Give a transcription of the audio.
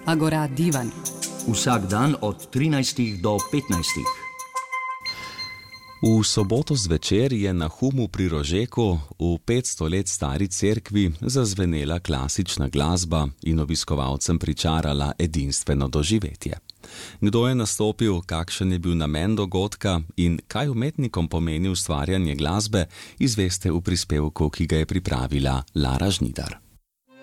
Agora Divan. Vsak dan od 13 do 15. V soboto zvečer je na Humu pri Rožeku v 500 let stari cerkvi zazvenela klasična glasba in obiskovalcem pričarala edinstveno doživetje. Kdo je nastopil, kakšen je bil namen dogodka in kaj umetnikom pomeni ustvarjanje glasbe, izveste v prispevku, ki ga je pripravila Lara Žnidar.